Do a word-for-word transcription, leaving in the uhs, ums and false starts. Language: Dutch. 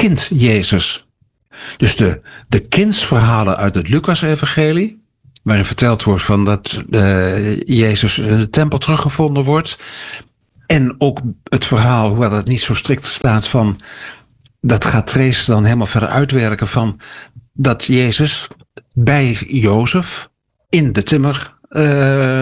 kind Jezus. Dus de, de kindsverhalen uit het Lucas-evangelie, waarin verteld wordt van dat uh, Jezus in de tempel teruggevonden wordt. En ook het verhaal, hoewel het niet zo strikt staat, van dat gaat Trees dan helemaal verder uitwerken van dat Jezus bij Jozef in de timmer uh,